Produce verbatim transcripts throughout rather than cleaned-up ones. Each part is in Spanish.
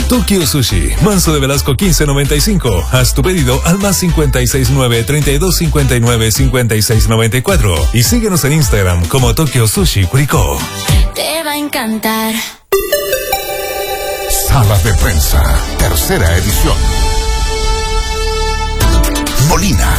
Tokyo Sushi, Manso de Velasco quince noventa y cinco. Haz tu pedido al más cincuenta y seis nueve, treinta y dos cincuenta y nueve, cincuenta y seis noventa y cuatro. Y síguenos en Instagram como Tokyo Sushi Curicó. Te va a encantar. Sala de Prensa, tercera edición. Molina.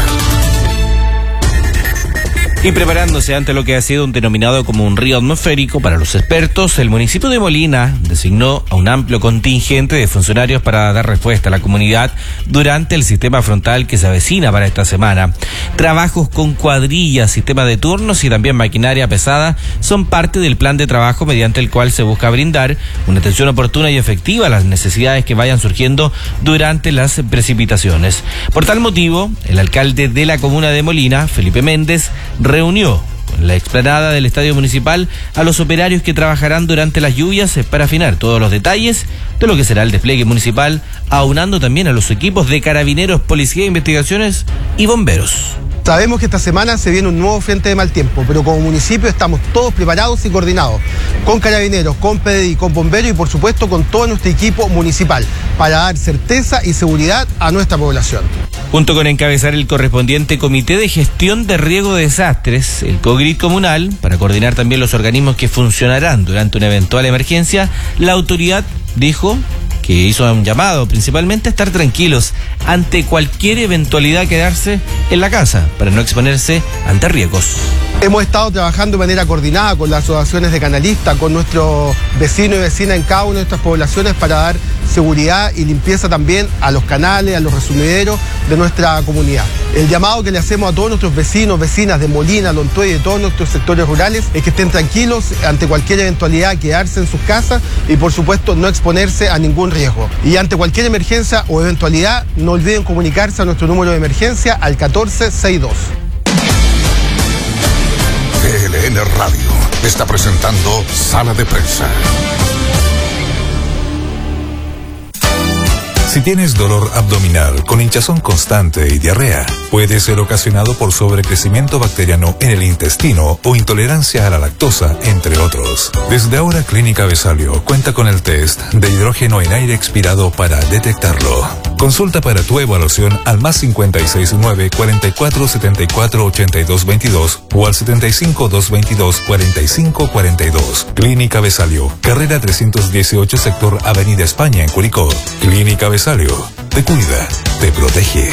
Y preparándose ante lo que ha sido un denominado como un río atmosférico para los expertos, el municipio de Molina designó a un amplio contingente de funcionarios para dar respuesta a la comunidad durante el sistema frontal que se avecina para esta semana. Trabajos con cuadrillas, sistema de turnos y también maquinaria pesada son parte del plan de trabajo mediante el cual se busca brindar una atención oportuna y efectiva a las necesidades que vayan surgiendo durante las precipitaciones. Por tal motivo, el alcalde de la comuna de Molina, Felipe Méndez, reunió en la explanada del Estadio Municipal a los operarios que trabajarán durante las lluvias para afinar todos los detalles de lo que será el despliegue municipal, aunando también a los equipos de carabineros, policía, investigaciones y bomberos. Sabemos que esta semana se viene un nuevo frente de mal tiempo, pero como municipio estamos todos preparados y coordinados, con carabineros, con P D I, con bomberos y por supuesto con todo nuestro equipo municipal, para dar certeza y seguridad a nuestra población. Junto con encabezar el correspondiente Comité de Gestión de Riesgo de Desastres, el COGRID comunal, para coordinar también los organismos que funcionarán durante una eventual emergencia, la autoridad dijo que hizo un llamado principalmente a estar tranquilos ante cualquier eventualidad, quedarse en la casa para no exponerse ante riesgos. Hemos estado trabajando de manera coordinada con las asociaciones de canalistas, con nuestros vecinos y vecinas en cada una de nuestras poblaciones para dar seguridad y limpieza también a los canales, a los resumideros de nuestra comunidad. El llamado que le hacemos a todos nuestros vecinos, vecinas de Molina, Lontuey y de todos nuestros sectores rurales es que estén tranquilos ante cualquier eventualidad, quedarse en sus casas y por supuesto no exponerse a ningún riesgo. Y ante cualquier emergencia o eventualidad, no olviden comunicarse a nuestro número de emergencia al catorce sesenta y dos. T L N Radio está presentando Sala de Prensa. Si tienes dolor abdominal con hinchazón constante y diarrea, puede ser ocasionado por sobrecrecimiento bacteriano en el intestino o intolerancia a la lactosa, entre otros. Desde ahora, Clínica Besalio cuenta con el test de hidrógeno en aire expirado para detectarlo. Consulta para tu evaluación al más cincuenta y seis nueve, cuarenta y cuatro, setenta y cuatro, ochenta y dos veintidós o al setenta y cinco, doscientos veintidós, cuarenta y cinco cuarenta y dos. Clínica Besalio, carrera trescientos dieciocho, sector Avenida España en Curicó. Clínica Besalio, te cuida, te protege.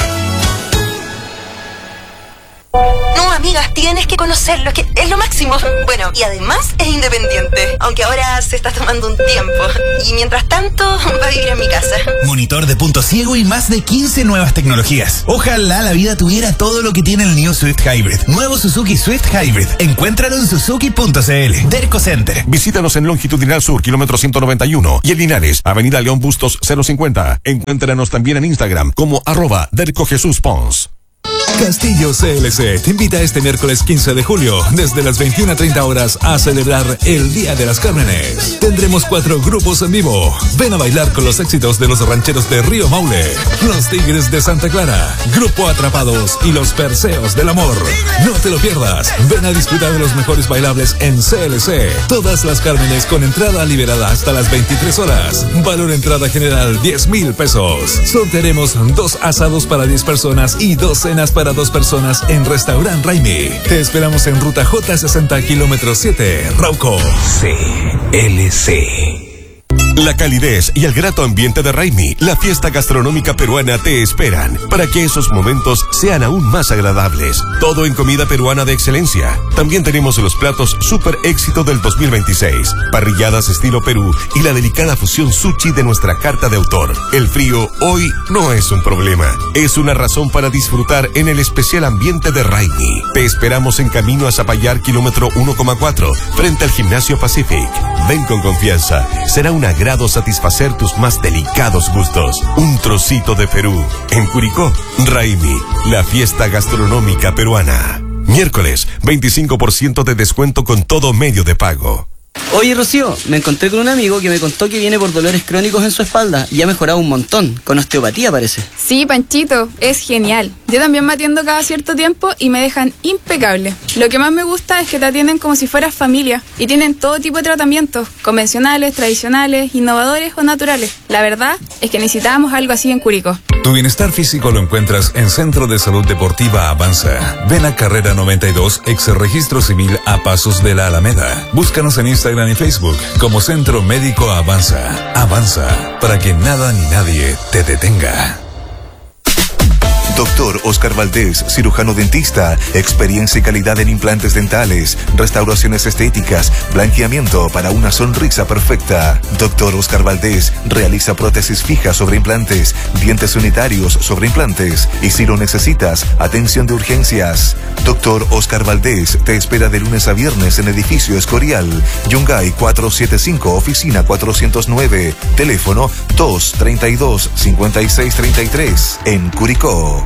No, amigas, tienes que conocerlo, que es lo máximo. Bueno, y además es independiente, aunque ahora se está tomando un tiempo. Y mientras tanto, va a vivir en mi casa. Monitor de punto ciego y más de quince nuevas tecnologías. Ojalá la vida tuviera todo lo que tiene el New Swift Hybrid. Nuevo Suzuki Swift Hybrid. Encuéntralo en suzuki punto c l. Derco Center. Visítanos en Longitudinal Sur, kilómetro ciento noventa y uno. Y en Linares, Avenida León Bustos cero cincuenta. Encuéntranos también en Instagram como arroba Derco Jesús Pons. Castillo C L C te invita este miércoles quince de julio desde las veintiuna treinta horas a celebrar el Día de las Cármenes. Tendremos cuatro grupos en vivo. Ven a bailar con los éxitos de los rancheros de Río Maule, los Tigres de Santa Clara, Grupo Atrapados y los Perseos del Amor. No te lo pierdas. Ven a disfrutar de los mejores bailables en C L C. Todas las Cármenes con entrada liberada hasta las veintitrés horas. Valor entrada general diez mil pesos. Sortearemos dos asados para diez personas y dos cenas para dos personas en Restaurant Raimi. Te esperamos en ruta J sesenta, kilómetro siete, Rauco. C L C. La calidez y el grato ambiente de Raimi, la fiesta gastronómica peruana, te esperan para que esos momentos sean aún más agradables. Todo en comida peruana de excelencia. También tenemos los platos super éxito del dos mil veintiséis, parrilladas estilo Perú y la delicada fusión sushi de nuestra carta de autor. El frío hoy no es un problema, es una razón para disfrutar en el especial ambiente de Raimi. Te esperamos en camino a Zapallar, kilómetro uno coma cuatro, frente al Gimnasio Pacific. Ven con confianza, será un agrado satisfacer tus más delicados gustos. Un trocito de Perú. En Curicó, Raimi, la fiesta gastronómica peruana. Miércoles, veinticinco por ciento de descuento con todo medio de pago. Oye, Rocío, me encontré con un amigo que me contó que viene por dolores crónicos en su espalda y ha mejorado un montón, con osteopatía parece. Sí, Panchito, es genial. Yo también me atiendo cada cierto tiempo y me dejan impecable. Lo que más me gusta es que te atienden como si fueras familia y tienen todo tipo de tratamientos, convencionales, tradicionales, innovadores o naturales. La verdad es que necesitábamos algo así en Curicó. Tu bienestar físico lo encuentras en Centro de Salud Deportiva Avanza. Ven a Carrera noventa y dos, ex Registro Civil a pasos de la Alameda. Búscanos en Instagram y Facebook como Centro Médico Avanza. Avanza, para que nada ni nadie te detenga. Doctor Oscar Valdés, cirujano dentista, experiencia y calidad en implantes dentales, restauraciones estéticas, blanqueamiento para una sonrisa perfecta. Doctor Oscar Valdés realiza prótesis fijas sobre implantes, dientes unitarios sobre implantes y si lo necesitas, atención de urgencias. Doctor Oscar Valdés te espera de lunes a viernes en Edificio Escorial, Yungay cuatrocientos setenta y cinco, oficina cuatrocientos nueve, teléfono dos treinta y dos, cincuenta y seis treinta y tres, en Curicó.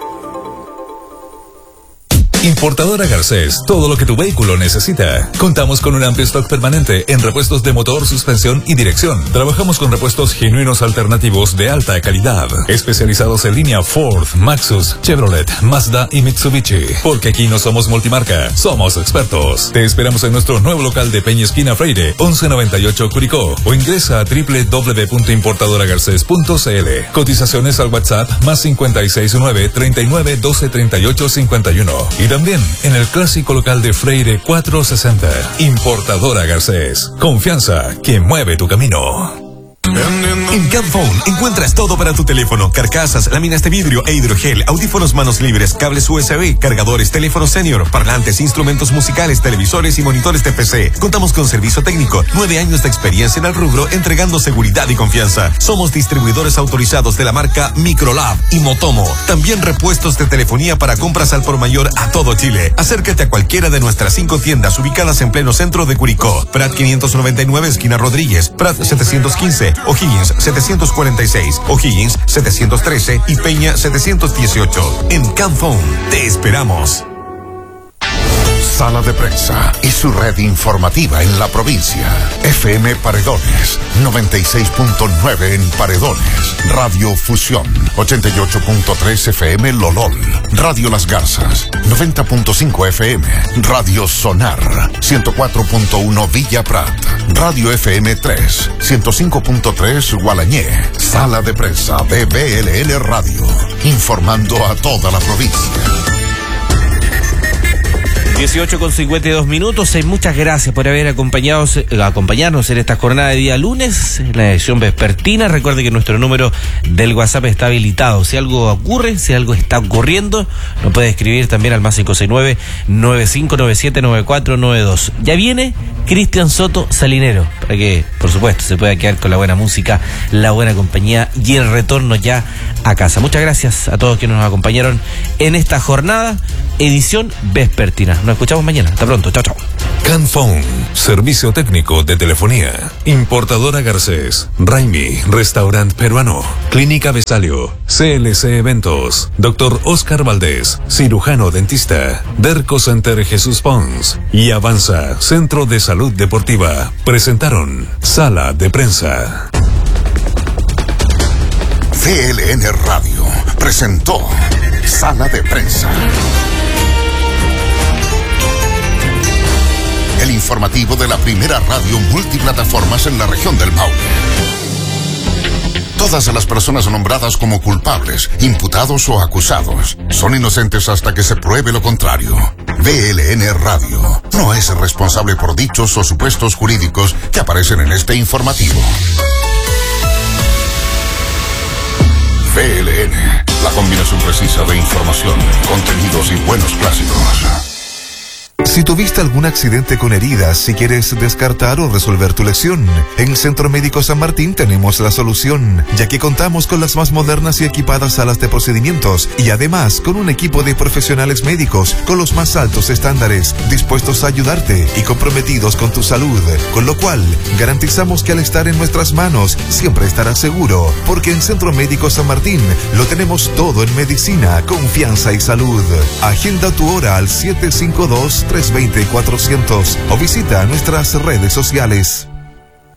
Importadora Garcés, todo lo que tu vehículo necesita. Contamos con un amplio stock permanente en repuestos de motor, suspensión y dirección. Trabajamos con repuestos genuinos alternativos de alta calidad, especializados en línea Ford, Maxus, Chevrolet, Mazda y Mitsubishi. Porque aquí no somos multimarca, somos expertos. Te esperamos en nuestro nuevo local de Peña Esquina Freire, once noventa y ocho Curicó, o ingresa a doble u doble u doble u punto importadora garcés punto c l. Cotizaciones al WhatsApp más cincuenta y seis nueve, treinta y nueve, doce, treinta y ocho, cincuenta y uno. Y también en el clásico local de Freire cuatrocientos sesenta. Importadora Garcés. Confianza que mueve tu camino. En Camphone encuentras todo para tu teléfono: carcasas, láminas de vidrio e hidrogel, audífonos manos libres, cables U S B, cargadores, teléfonos senior, parlantes, instrumentos musicales, televisores y monitores de P C. Contamos con servicio técnico, nueve años de experiencia en el rubro, entregando seguridad y confianza. Somos distribuidores autorizados de la marca Microlab y Motomo. También repuestos de telefonía para compras al por mayor a todo Chile. Acércate a cualquiera de nuestras cinco tiendas ubicadas en pleno centro de Curicó: Prat quinientos noventa y nueve, esquina Rodríguez; Prat setecientos quince, O'Higgins setecientos cuarenta y seis, O'Higgins setecientos trece y Peña setecientos dieciocho. En Camphone te esperamos. Sala de Prensa y su red informativa en la provincia. F M Paredones, noventa y seis punto nueve en Paredones. Radio Fusión, ochenta y ocho punto tres F M Lolol. Radio Las Garzas, noventa punto cinco F M. Radio Sonar, ciento cuatro punto uno Villa Prat. Radio F M tres, ciento cinco punto tres Gualañé. Sala de Prensa de B L N Radio, informando a toda la provincia. dieciocho con cincuenta y dos minutos. Muchas gracias por haber acompañado, acompañarnos en esta jornada de día lunes, en la edición vespertina. Recuerde que nuestro número del WhatsApp está habilitado. Si algo ocurre, si algo está ocurriendo, nos puede escribir también al más cinco seis nueve, nueve cinco nueve siete, nueve cuatro nueve dos. Ya viene Cristian Soto Salinero, para que, por supuesto, se pueda quedar con la buena música, la buena compañía y el retorno ya a casa. Muchas gracias a todos quienes nos acompañaron en esta jornada, edición vespertina. Nos escuchamos mañana. Hasta pronto. Chao, chao. Camphone, servicio técnico de telefonía. Importadora Garcés, Raimi, restaurante peruano. Clínica Besalio, C L C Eventos. Doctor Oscar Valdés, cirujano dentista. Derco Center Jesús Pons y Avanza, Centro de Salud Deportiva. Presentaron Sala de Prensa. V L N Radio presentó Sala de Prensa. El informativo de la primera radio multiplataformas en la región del Maule. Todas las personas nombradas como culpables, imputados o acusados son inocentes hasta que se pruebe lo contrario. V L N Radio no es responsable por dichos o supuestos jurídicos que aparecen en este informativo. V L N, la combinación precisa de información, contenidos y buenos clásicos. Si tuviste algún accidente con heridas, si quieres descartar o resolver tu lesión, en Centro Médico San Martín tenemos la solución, ya que contamos con las más modernas y equipadas salas de procedimientos y además con un equipo de profesionales médicos con los más altos estándares, dispuestos a ayudarte y comprometidos con tu salud, con lo cual garantizamos que al estar en nuestras manos siempre estarás seguro, porque en Centro Médico San Martín lo tenemos todo en medicina, confianza y salud. Agenda tu hora al siete cinco dos, tres tres dos cero, cuatrocientos o visita nuestras redes sociales.